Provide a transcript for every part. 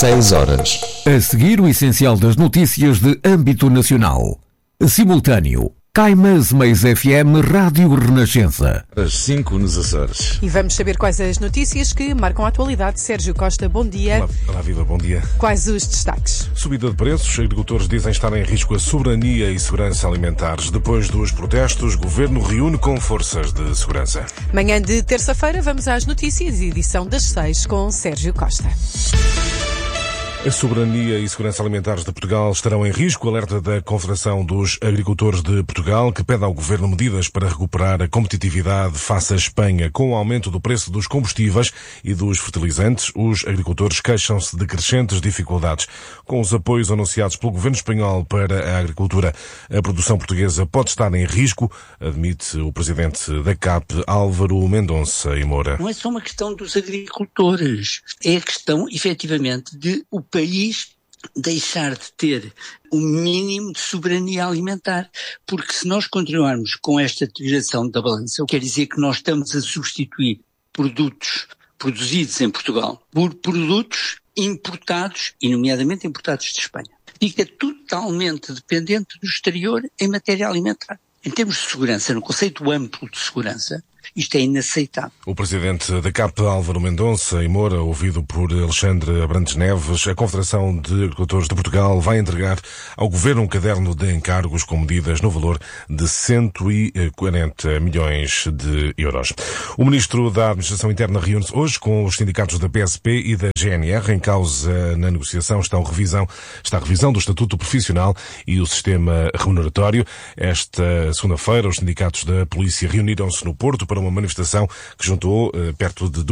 16 horas. A seguir, o essencial das notícias de âmbito nacional. Simultâneo. Caimãs Meias FM Rádio Renascença. Às 5 nos Açores. E vamos saber quais as notícias que marcam a atualidade. Sérgio Costa, bom dia. Olá, Viva, bom dia. Quais os destaques? Subida de preços. Agricultores dizem estar em risco a soberania e segurança alimentares. Depois dos protestos, governo reúne com forças de segurança. Manhã de terça-feira, vamos às notícias, edição das 6 com Sérgio Costa. A soberania e segurança alimentares de Portugal estarão em risco, alerta da Confederação dos Agricultores de Portugal, que pede ao Governo medidas para recuperar a competitividade face à Espanha. Com o aumento do preço dos combustíveis e dos fertilizantes, os agricultores queixam-se de crescentes dificuldades. Com os apoios anunciados pelo Governo espanhol para a agricultura, a produção portuguesa pode estar em risco, admite o Presidente da CAP, Álvaro Mendonça e Moura. Não é só uma questão dos agricultores, é a questão, efetivamente, de o país deixar de ter o mínimo de soberania alimentar, porque se nós continuarmos com esta integração da balança, quer dizer que nós estamos a substituir produtos produzidos em Portugal por produtos importados, e nomeadamente importados de Espanha. Fica totalmente dependente do exterior em matéria alimentar. Em termos de segurança, no conceito amplo de segurança, isto é inaceitável. O Presidente da CAP, Álvaro Mendonça e Moura, ouvido por Alexandre Abrantes Neves, a Confederação de Agricultores de Portugal vai entregar ao Governo um caderno de encargos com medidas no valor de 140 milhões de euros. O Ministro da Administração Interna reúne-se hoje com os sindicatos da PSP e da GNR. Em causa na negociação está a revisão do Estatuto Profissional e o sistema remuneratório. Esta segunda-feira, os sindicatos da Polícia reuniram-se no Porto para uma manifestação que juntou perto de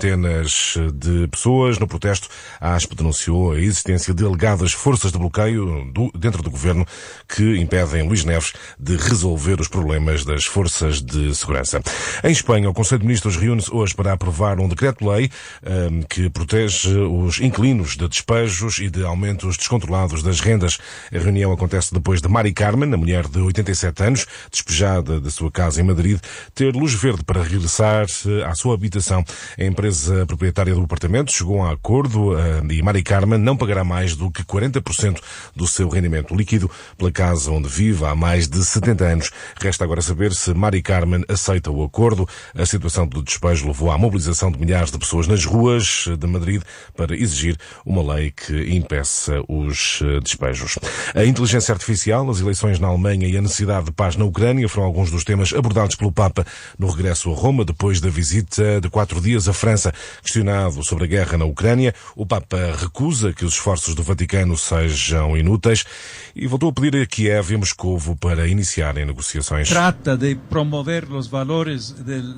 200 de pessoas. No protesto, a ASP denunciou a existência de alegadas forças de bloqueio dentro do governo que impedem Luís Neves de resolver os problemas das forças de segurança. Em Espanha, o Conselho de Ministros reúne-se hoje para aprovar um decreto-lei que protege os inquilinos de despejos e de aumentos descontrolados das rendas. A reunião acontece depois de Mari Carmen, a mulher de 87 anos, despejada da sua casa em Madrid, ter luz verde para regressar à sua habitação. A empresa proprietária do apartamento chegou a acordo e Mari Carmen não pagará mais do que 40% do seu rendimento líquido pela casa onde vive há mais de 70 anos. Resta agora saber se Mari Carmen aceita o acordo. A situação do despejo levou à mobilização de milhares de pessoas nas ruas de Madrid para exigir uma lei que impeça os despejos. A inteligência artificial, as eleições na Alemanha e a necessidade de paz na Ucrânia foram alguns dos temas abordados pelo Papa no regresso a Roma, depois da visita de 4 dias à França. Questionado sobre a guerra na Ucrânia, o Papa recusa que os esforços do Vaticano sejam inúteis e voltou a pedir a Kiev e a Moscovo para iniciarem negociações. Trata de promover os valores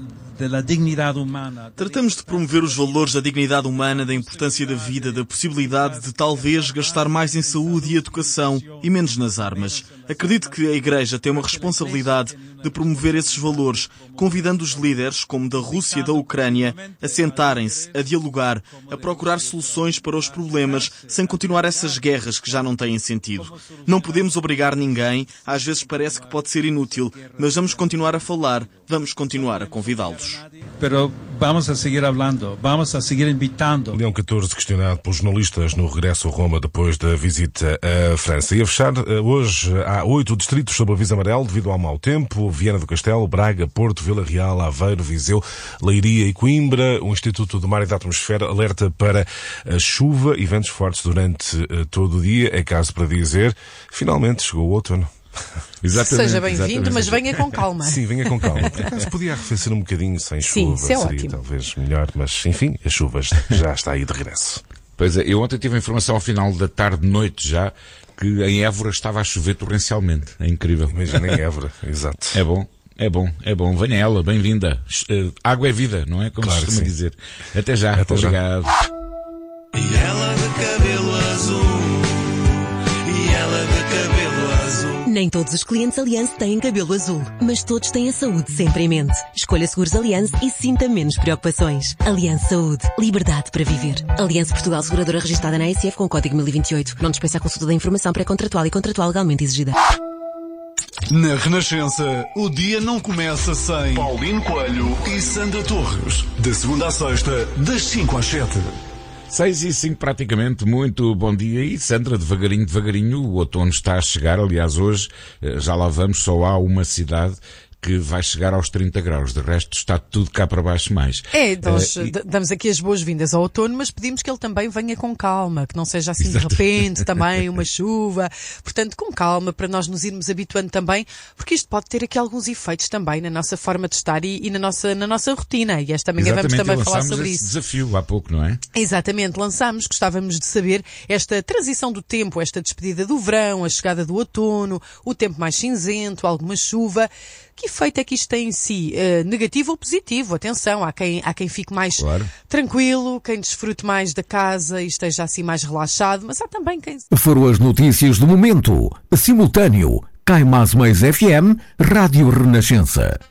da dignidade humana. Tratamos de promover os valores da dignidade humana, da importância da vida, da possibilidade de talvez gastar mais em saúde e educação e menos nas armas. Acredito que a Igreja tem uma responsabilidade de promover esses valores, convidando os líderes, como da Rússia e da Ucrânia, a sentarem-se, a dialogar, a procurar soluções para os problemas, sem continuar essas guerras que já não têm sentido. Não podemos obrigar ninguém, às vezes parece que pode ser inútil, mas vamos continuar a falar, vamos continuar a convidá-los. Pero vamos a seguir hablando, vamos a seguir invitando. Leão XIV questionado pelos jornalistas no regresso a Roma depois da visita à França. E a fechar, hoje há 8 distritos sob aviso amarelo devido ao mau tempo: Viana do Castelo, Braga, Porto, Vila Real, Aveiro, Viseu, Leiria e Coimbra. O Instituto do Mar e da Atmosfera alerta para a chuva e ventos fortes durante todo o dia. É caso para dizer, finalmente chegou o outono. Exatamente, seja bem-vindo, mas venha com calma. Sim, venha com calma. Por acaso podia arrefecer um bocadinho sem chuva. Sim, isso é seria ótimo. Talvez melhor, mas enfim, as chuvas já está aí de regresso. Pois é, eu ontem tive a informação ao final da tarde, noite já, que em Évora estava a chover torrencialmente. É incrível. Imagina em Évora, exato. É bom. É bom, é bom. Venha ela, bem-vinda. Água é vida, não é? Como claro, se costuma dizer. Até já. Até obrigado. Já. E ela de cabelo azul. E ela de cabelo azul. Nem todos os clientes Allianz têm cabelo azul, mas todos têm a saúde sempre em mente. Escolha seguros Allianz e sinta menos preocupações. Allianz Saúde. Liberdade para viver. Allianz Portugal, seguradora registrada na ASF com o código 1028. Não dispensa a consulta da informação pré-contratual e contratual legalmente exigida. Na Renascença, o dia não começa sem Paulino Coelho e Sandra Torres. Da segunda à sexta, das 5 às 7. 6:05 praticamente, muito bom dia. E Sandra, devagarinho, o outono está a chegar. Aliás, hoje, já lá vamos, só há uma cidade que vai chegar aos 30 graus. De resto, está tudo cá para baixo mais. Nós damos aqui as boas-vindas ao outono, mas pedimos que ele também venha com calma, que não seja assim de repente também uma chuva. Portanto, com calma, para nós nos irmos habituando também, porque isto pode ter aqui alguns efeitos também na nossa forma de estar e na nossa rotina. E esta manhã vamos também falar sobre isso. Desafio há pouco, não é? Exatamente, lançámos, gostávamos de saber esta transição do tempo, esta despedida do verão, a chegada do outono, o tempo mais cinzento, alguma chuva. Que efeito é que isto tem em si? Negativo ou positivo? Atenção, há quem fique mais tranquilo, quem desfrute mais da casa e esteja assim mais relaxado, mas há também quem... Foram as notícias do momento. Simultâneo. Caimás Mais FM, Rádio Renascença.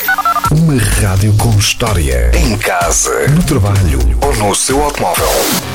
Uma rádio com história. Em casa, no trabalho ou no seu automóvel.